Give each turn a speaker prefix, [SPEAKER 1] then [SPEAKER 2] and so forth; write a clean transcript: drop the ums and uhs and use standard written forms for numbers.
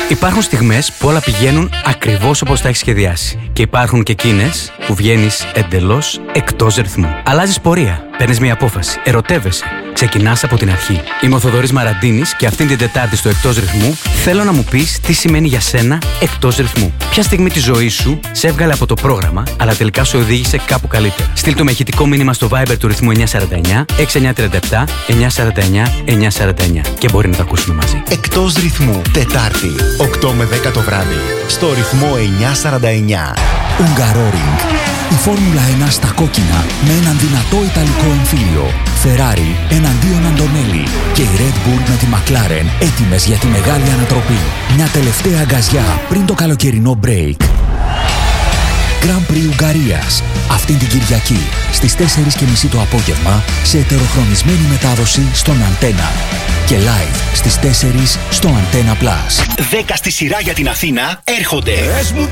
[SPEAKER 1] Υπάρχουν στιγμές που όλα πηγαίνουν ακριβώς όπως τα έχεις σχεδιάσει. Και υπάρχουν και εκείνες που βγαίνεις εντελώς εκτός ρυθμού. Αλλάζεις πορεία, παίρνεις μια απόφαση, ερωτεύεσαι, ξεκινάς από την αρχή. Είμαι ο Θοδωρής Μαραντίνης και αυτήν την Τετάρτη στο Εκτός Ρυθμού θέλω να μου πεις τι σημαίνει για σένα εκτός ρυθμού. Ποια στιγμή της ζωής σου σε έβγαλε από το πρόγραμμα, αλλά τελικά σου οδήγησε κάπου καλύτερα. Στείλ το με ηχητικό μήνυμα στο Viber του ρυθμού 949 6937 949 949 και μπορεί να τα ακούσουμε μαζί.
[SPEAKER 2] Εκτός ρυθμού, Τετάρτη, 8 με 10 το βράδυ, στο ρυθμό 949. Ουγγαρόρινγκ. Η Φόρμουλα 1 στα κόκκινα με έναν δυνατό ιταλικό εμφύλιο. Ferrari εναντίον Αντωνέλη και η Red Bull με τη McLaren έτοιμες για τη μεγάλη ανατροπή. Μια τελευταία αγκαζιά πριν το καλοκαιρινό break. Grand Prix Ουγγαρίας αυτήν την Κυριακή στις 4:30 το απόγευμα σε ετεροχρονισμένη μετάδοση στον Αντένα και live στις 4 στο Antenna Plus.
[SPEAKER 3] 10 στη σειρά για την Αθήνα έρχονται.